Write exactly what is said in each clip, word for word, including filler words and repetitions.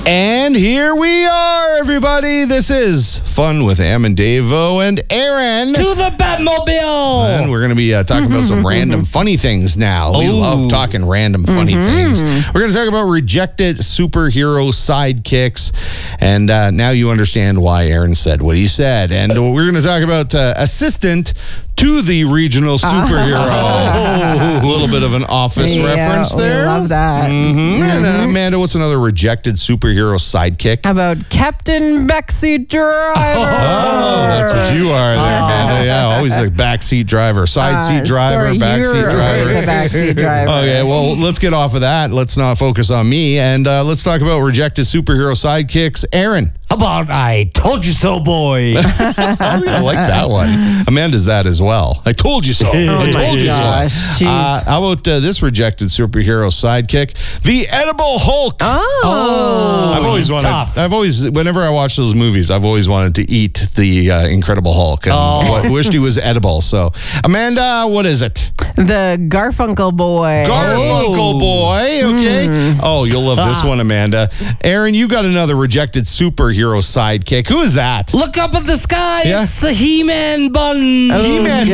And here we are, everybody. This is Fun with Am and Davo and Aaron. To the Batmobile. And we're going to be uh, talking about some random funny things now. We Ooh. love talking random funny things. We're going to talk about rejected superhero sidekicks. And uh, now you understand why Aaron said what he said. And we're going to talk about uh, assistant to the regional superhero. A little bit of an Office yeah, reference there. We love that. Mm-hmm. And uh, Amanda, what's another rejected superhero sidekick? How about Captain Backseat Driver? Oh, that's what you are there, Amanda. Yeah, always a backseat driver, side seat Uh, driver, sorry, backseat you're driver. always a backseat driver. Okay, well, let's get off of that. Let's not focus on me, and uh, let's talk about rejected superhero sidekicks. Aaron. How about I told you so, boy? I like that one. Amanda's that as well. I told you so. I Oh told my you gosh, so. jeez. Uh, how about uh, this rejected superhero sidekick? The Edible Hulk. Oh. I've always he's wanted. tough. I've always, whenever I watch those movies, I've always wanted to eat the uh, Incredible Hulk, and Oh. wished he was edible. So, Amanda, what is it? The Garfunkel boy. Garfunkel boy. Okay. Oh, you'll love this Ah. one, Amanda. Aaron, you got another rejected superhero sidekick. Who is that? Look up at the sky. Yeah. It's the He-Man bun. He-Man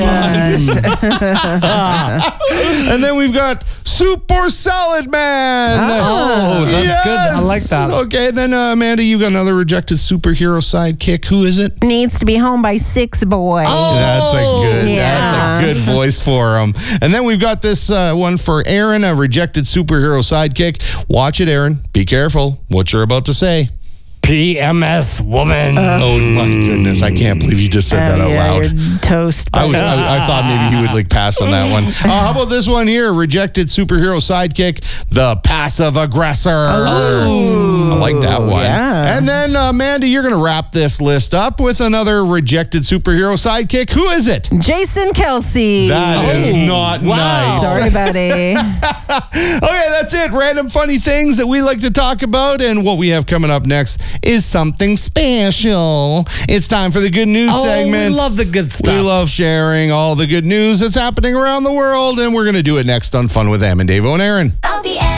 gosh. And then we've got Super Salad Man. Oh, that's good. I like that. Okay, then uh, Amanda, you got another rejected superhero sidekick. Who is it? Needs to be home by six boy. Oh. That's a good. Yeah. That's a good voice for him. And then we've got this uh, one for Aaron, a rejected superhero sidekick. Watch it, Aaron. Be careful what you're about to say. P M S woman. Oh my goodness! I can't believe you just said that Oh, out yeah, loud. you're toast. I was. buddy. I, I thought maybe he would like pass on that one. Uh, how about this one here? Rejected superhero sidekick, the passive aggressor. I like that one. yeah. And then uh, Amanda, you're going to wrap this list up with another rejected superhero sidekick. Who is it? Jason Kelsey. That is Oh, not wow. nice. Sorry, buddy. Okay, that's it. Random funny things that we like to talk about. And what we have coming up next is something special. It's time for the good news Oh, segment. we love the good stuff. We love sharing all the good news that's happening around the world, and we're going to do it next on Fun with Am and Davo and Aaron. I'll be